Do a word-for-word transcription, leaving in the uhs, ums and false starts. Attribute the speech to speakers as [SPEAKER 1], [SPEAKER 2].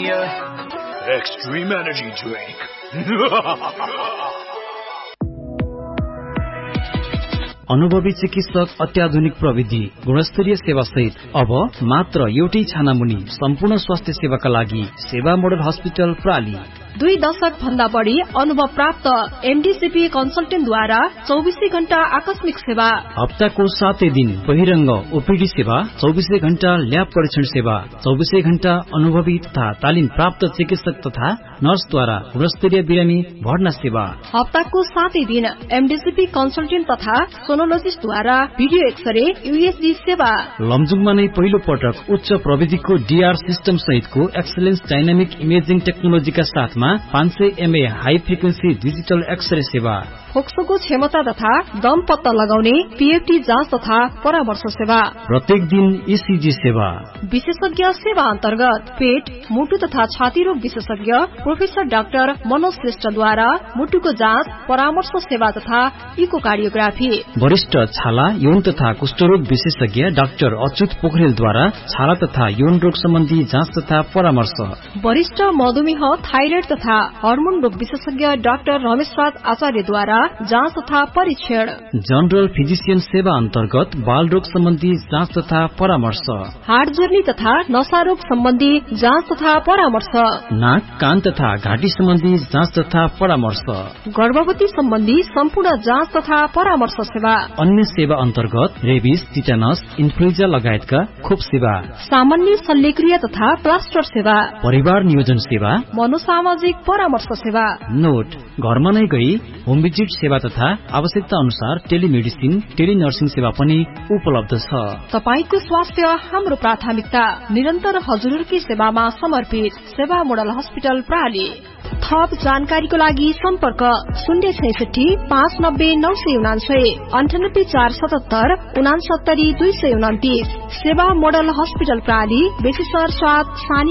[SPEAKER 1] Premier Extreme Energy Drink.
[SPEAKER 2] अनुभवी चिकित्सक, अत्याधुनिक प्रविधि, गुणस्तरीय सेवा सहित अब मात्र एउटै छानामुनि सम्पूर्ण स्वास्थ्य सेवाका लागि सेवा मोडल हस्पिटल प्राली।
[SPEAKER 3] दुई दशक भन्दा बढी अनुभव प्राप्त एमडीसीपी कन्सल्टेन्टद्वारा चौबिसै घण्टा आकस्मिक सेवा।
[SPEAKER 2] हप्ताको सातै दिन बहिरंग ओपीडी सेवा, चौबिसै घण्टा ल्याब परीक्षण सेवा, चौबिसै घण्टा अनुभवी तथा तालिम प्राप्त चिकित्सक तथा नर्सद्वारा गुणस्तरीय बिरामी भर्ना सेवा।
[SPEAKER 3] हप्ताको सातै दिन एमडीसीपी कन्सल्टेन्ट तथा सोनोलोजिस्टद्वारा भिडियो एक्सरे यूएसजी सेवा।
[SPEAKER 2] लमजुङमा नै पहिलो पटक उच्च प्रविधिको डीआर सिस्टम सहितको एक्सलेन्स डाइनामिक इमेजिङ टेक्नोलोजीका साथमा पाँच सय MA high frequency digital x-ray सेवा।
[SPEAKER 3] फोक्सोको क्षमता तथा दम पत्ता लगाउने पीएफटी जाँच तथा परामर्श सेवा।
[SPEAKER 2] प्रत्येक दिन ईसीजी सेवा।
[SPEAKER 3] विशेषज्ञ सेवा अन्तर्गत पेट, मुटु तथा छाती रोग विशेषज्ञ प्रोफेसर डाक्टर मनोज श्रेष्ठद्वारा मुटुको जाँच, परामर्श सेवा तथा इकोकार्डियोग्राफी।
[SPEAKER 2] वरिष्ठ छाला, यौन तथा कुष्ठरोग विशेषज्ञ डाक्टर अच्युत पोखरेलद्वारा छाला तथा यौन रोग सम्बन्धी जाँच तथा परामर्श।
[SPEAKER 3] वरिष्ठ मधुमेह, थाइरोइड तथा हर्मोन रोग विशेषज्ञ डाक्टर रमेशराज आचार्यद्वारा जाँच तथा परीक्षण।
[SPEAKER 2] जनरल फिजिशियन सेवा अन्तर्गत बाल रोग सम्बन्धी जाँच तथा परामर्श।
[SPEAKER 3] हार्ट जोर्नी तथा नशा रोग सम्बन्धी जाँच तथा परामर्श।
[SPEAKER 2] नाक, कान तथा घाँटी सम्बन्धी जाँच तथा परामर्श।
[SPEAKER 3] गर्भवती सम्बन्धी सम्पूर्ण जाँच तथा परामर्श सेवा।
[SPEAKER 2] अन्य सेवा अन्तर्गत रेबिस, टिटानस, इन्फ्लुएन्जा लगायतका खोप सेवा।
[SPEAKER 3] सामान्य शल्यक्रिया तथा प्लास्टर सेवा।
[SPEAKER 2] परिवार नियोजन सेवा।
[SPEAKER 3] मनोसामाजिक परामर्श सेवा।
[SPEAKER 2] नोट, घरमा नै गई होम भिजिट सेवा तथा आवश्यकता अनुसार टेलिमेडिसिन, टेलिनर्सिङ सेवा पनि उपलब्ध छ।
[SPEAKER 3] तपाईको स्वास्थ्य हाम्रो प्राथमिकता। निरन्तर हजुरकै सेवामा समर्पित सेवा मोडल हस्पिटल प्राली। थप जानकारीको लागि सम्पर्क शून्य छैसठी पाँच नब्बे नौ सय उनान्सय अन्ठानब्बे चार सतहत्तर उनासत्तरी दुई सय उन्तिस। सेवा मोडल हस्पिटल प्राली, बेसीसर सात, सानी